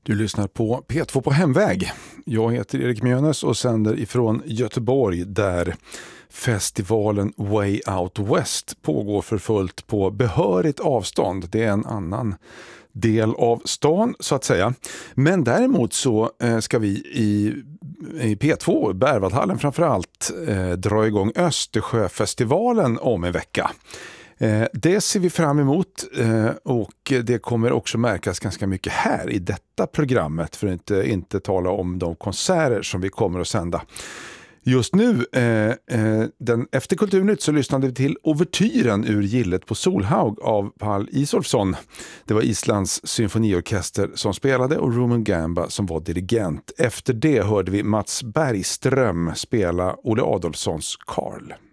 Du lyssnar på P2 på hemväg. Jag heter Erik Mjönes och sänder ifrån Göteborg där festivalen Way Out West pågår för fullt på behörigt avstånd. Det är en annan del av stan så att säga. Men däremot så ska vi i P2, Berwaldhallen framförallt, dra igång Östersjöfestivalen om en vecka. Det ser vi fram emot och det kommer också märkas ganska mycket här i detta programmet, för att inte tala om de konserter som vi kommer att sända. Just nu, efter Kulturnytt, så lyssnade vi till Overtyren ur Gillet på Solhaug av Pall Isolfsson. Det var Islands symfoniorkester som spelade och Rumen Gamba som var dirigent. Efter det hörde vi Mats Bergström spela Olle Adolfssons Karl.